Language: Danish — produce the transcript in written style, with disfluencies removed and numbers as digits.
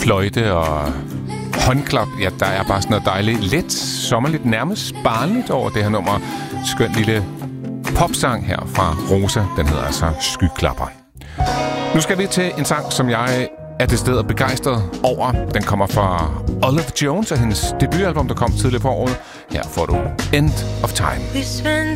fløjte og håndklap. Ja, der er bare sådan noget dejligt, let, sommerligt, nærmest barnligt over det her nummer. Skøn lille popsang her fra Rosa. Den hedder altså Skyklapper. Nu skal vi til en sang, som jeg er til stedet begejstret over. Den kommer fra Olive Jones og hendes debutalbum, der kom tidligere på året. Her får du End of Time.